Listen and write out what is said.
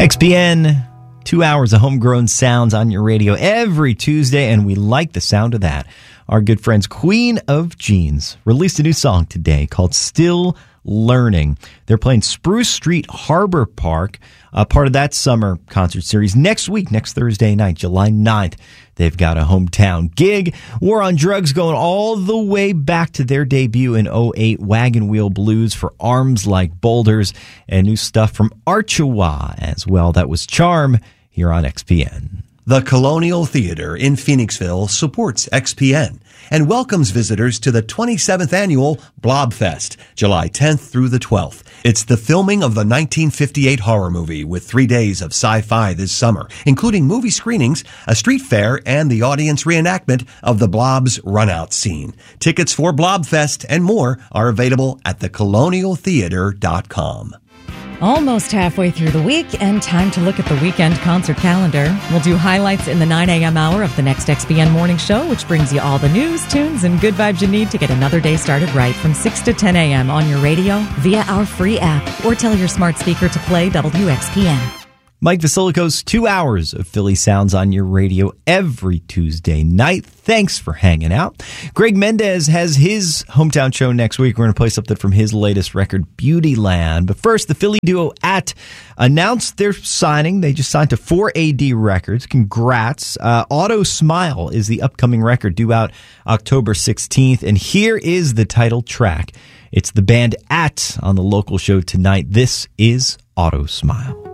XPN, 2 hours of homegrown sounds on your radio every Tuesday, and we like the sound of that. Our good friends Queen of Jeans released a new song today called Still Learning. They're playing Spruce Street Harbor Park, part of that summer concert series. Next week, next Thursday night, July 9th, they've got a hometown gig. War on Drugs going all the way back to their debut in 2008, Wagon Wheel Blues for Arms Like Boulders, and new stuff from Archawa as well. That was Charm here on XPN. The Colonial Theater in Phoenixville supports XPN and welcomes visitors to the 27th annual Blobfest, July 10th through the 12th. It's the filming of the 1958 horror movie with 3 days of sci-fi this summer, including movie screenings, a street fair, and the audience reenactment of the Blob's run-out scene. Tickets for Blobfest and more are available at thecolonialtheater.com. Almost halfway through the week, and time to look at the weekend concert calendar. We'll do highlights in the 9 a.m. hour of the next XBN Morning Show, which brings you all the news, tunes, and good vibes you need to get another day started right from 6 to 10 a.m. on your radio, via our free app, or tell your smart speaker to play WXPN. Mike Vasilico's 2 hours of Philly sounds on your radio every Tuesday night. Thanks for hanging out. Greg Mendez has his hometown show next week. We're going to play something from his latest record, Beautyland. But first, the Philly duo AT announced their signing. They just signed to 4AD Records. Congrats. Auto Smile is the upcoming record due out October 16th. And here is the title track. It's the band AT on the local show tonight. This is Auto Smile.